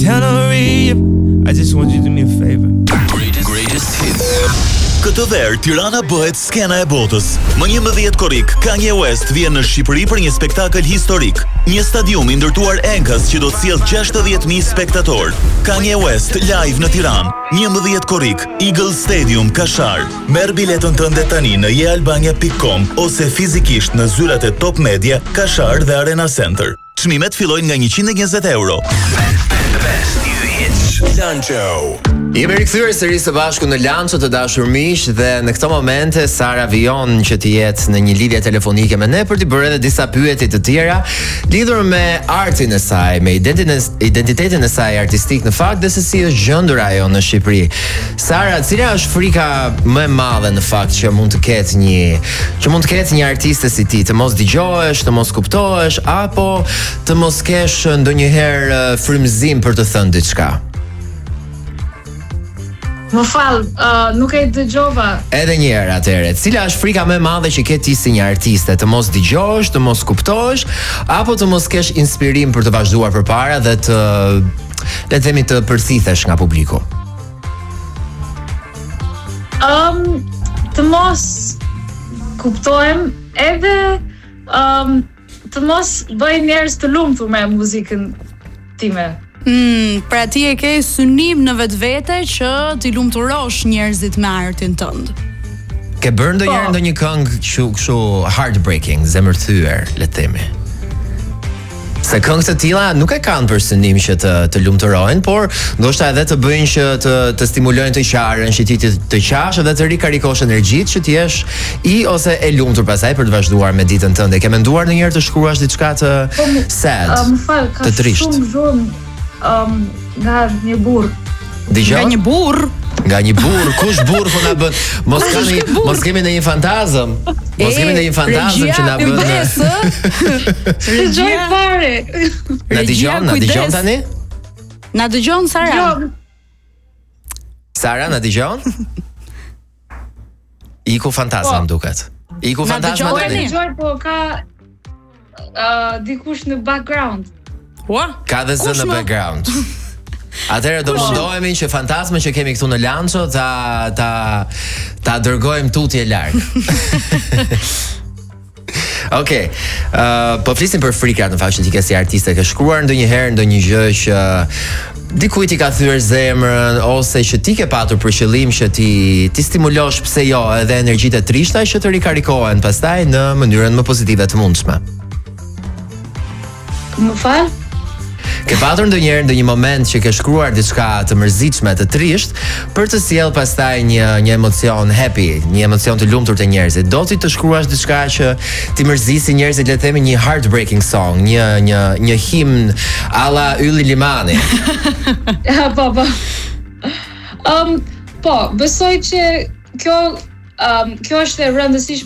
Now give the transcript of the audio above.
I just want you to do me a favor. Greatest hits. Këtë verë, Tirana bëhet skena e botës. Më 11 korrik, Kanye West vjen në Shqipëri për një spektakël historik. Një stadium i ndërtuar enkas që do të sjellë 60.000 spektatorë. Kanye West live në Tiranë. 11 korrik, Eagle Stadium, Kashar. Merr biletën tënde tani në yealbania.com ose fizikisht në zyrat e Top Media, Kashar dhe Arena Center. Çmimet fillojnë nga 120 euro. Best new hits. Lancho. Jemi rikthyer sërish së bashku në Lancho të dashur miq dhe në këtë moment Sara vijon që të jetë në një lidhje telefonike me ne për të bërë edhe disa pyetje të tjera lidhur me artin e saj, me identitetin e saj artistik në fakt dhe se si është gjendur ajo në Shqipëri. Sara, cila është frika më e madhe në fakt që mund të ketë një artiste si ti, të mos dëgjohesh, të mos kuptohesh apo të mos kesh ndonjëherë frymëzim për të thënë diçka? Më fal, nuk e dëgjova. Edhe një herë atëherë. Cila është frika më e madhe që ke ti si një artiste? Të mos dëgjosh, të mos kuptosh, apo të mos kesh inspirim për të vazhduar përpara dhe të le të themi të përthithesh nga publiku? Të mos kuptohem edhe të mos bëj njerëz të lumtur me muzikën time. Pra ti e ke synim në vetvete që ti lumturosh njerëzit me artin tënd. Ke bërë ndonjë këngë kështu heartbreaking, zemërthyer, le të themi? Se këngët të tilla nuk e kanë për synim që të lumturojnë, por ndoshta edhe të bëjnë që të stimulojnë të qarën, që ti të qash edhe të rikarikosh energjitë që ti jesh i ose e lumtur pasaj për të vazhduar me ditën tënde. Ke menduar ndonjëherë të shkruash diçka të sad, të trisht? Shumë zhurmë nga një burr. Dëgjoj? Nga një burr? Nga një burr, kush burr po na bën? Mos kemi ndonjë fantazëm. Mos kemi ndonjë fantazëm që na bën. Dëgjoj fare. Na dëgjon tani? Na dëgjon Sara? Sara, na dëgjon? Iku fantazëm duket. Iku fantazëm tani. Dëgjoj, po ka dikush në background. Ka dhe zë në background. Atëherë do mundohemi që fantazmën që kemi këtu në Lancho ta dërgojmë tutje larg. Okej. Po flisim për frikat në fakt që ti ke si artiste, ke shkruar ndonjëherë ndonjë gjë që dikujt i ka thyer zemrën ose që ti ke patur për qëllim që ti stimulosh pse jo edhe energjitë e trishta që të rikarikohen pastaj në mënyrën më pozitive të mundshme. Më fal? Ke patur ndonjëherë moment që ke shkruar diçka të mërzitshme, të trisht, për të sjellë pastaj një emocion happy, një emocion të lumtur te njerëzit. Do ti të shkruash diçka që ti mërzisi njerëzit, le të themi një heartbreaking song, një himn alla Ylli Limani. Po, besoj që kjo është e rëndësishme